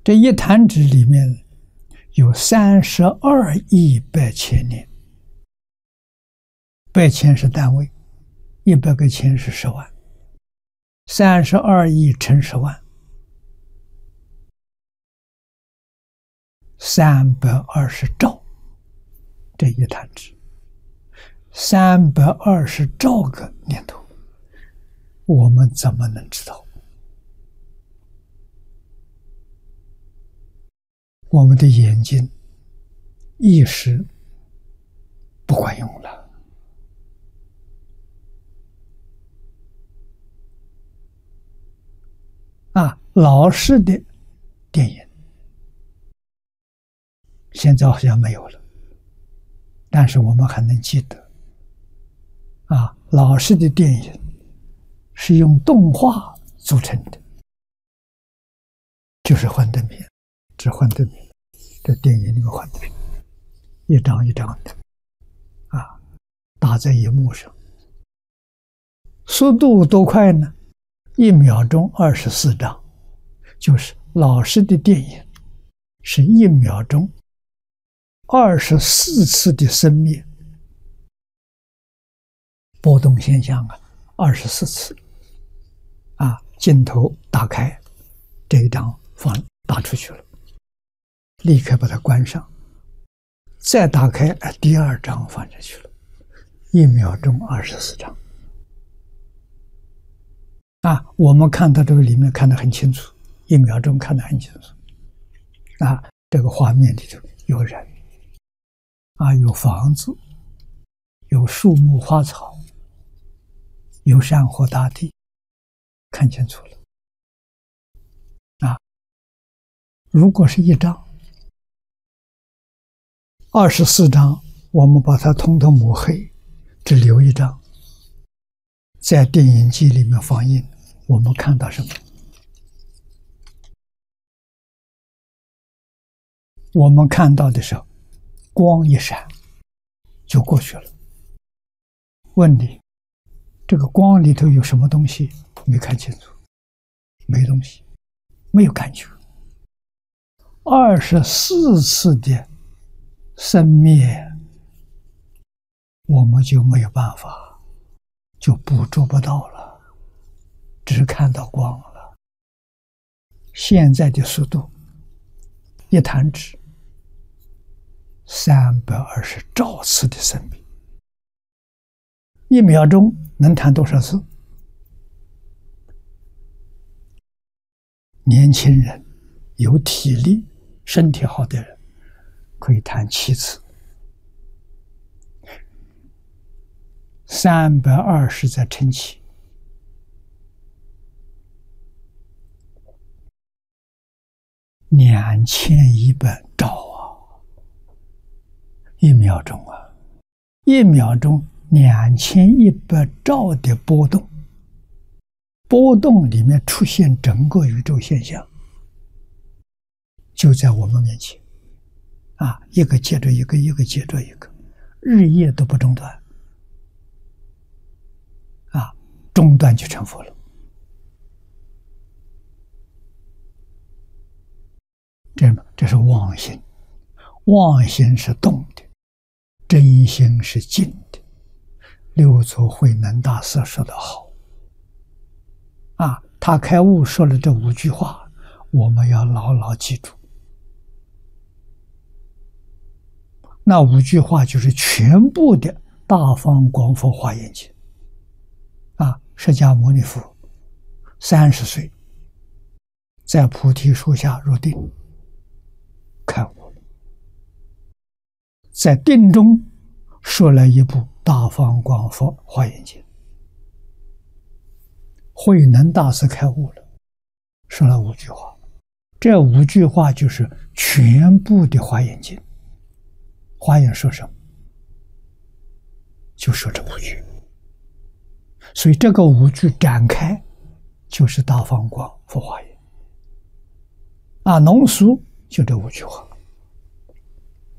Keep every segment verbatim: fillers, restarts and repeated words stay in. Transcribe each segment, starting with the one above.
这一弹指里面有三十二亿百千年，百千是单位，一百个千是十万，三十二亿乘十万，三百二十兆，这一弹指，三百二十兆个念头，我们怎么能知道？我们的眼睛、意识不管用了。啊，老式的电影现在好像没有了，但是我们还能记得。啊，老式的电影是用动画组成的，就是幻灯片，这幻灯片，这电影里面幻灯片，一张一张的，啊，打在荧幕上，速度多快呢？一秒钟二十四张，就是老式的电影是一秒钟二十四次的生灭，波动现象啊，二十四次，啊，镜头打开，这一张放打出去了，立刻把它关上，再打开，第二张放进去了，一秒钟二十四张。啊，我们看到这个里面看得很清楚，一秒钟看得很清楚。啊，这个画面里头有人，啊，有房子，有树木花草，有山河大地，看清楚了。啊，如果是一张，二十四张，我们把它统统抹黑，只留一张，在电影机里面放映。我们看到什么？我们看到的是光一闪就过去了。问你，这个光里头有什么东西？没看清楚，没东西，没有感觉。二十四次的生灭，我们就没有办法，就捕捉不到了。只看到光了。现在的速度，一弹指三百二十兆次的生命，一秒钟能弹多少次？年轻人有体力、身体好的人可以弹七次，三百二十再乘七。两千一百兆啊！一秒钟啊，一秒钟两千一百兆的波动，波动里面出现整个宇宙现象，就在我们面前，啊，一个接着一个，一个接着一个，日夜都不中断，啊，中断就成佛了。这这是妄心，妄心是动的，真心是静的。六祖慧能大师说得好，啊，他开悟说了这五句话，我们要牢牢记住。那五句话就是全部的大方广佛华严经。啊，释迦牟尼佛三十岁，在菩提树下入定。开悟了，在定中说了一部《大方广佛华严经》，慧能大师开悟了，说了五句话，这五句话就是全部的华严经。华严说什么？就说这五句，所以这个五句展开就是大方广佛华严。啊，浓缩就这五句话。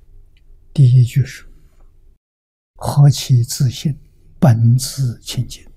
第一句是何其自信，本自清净。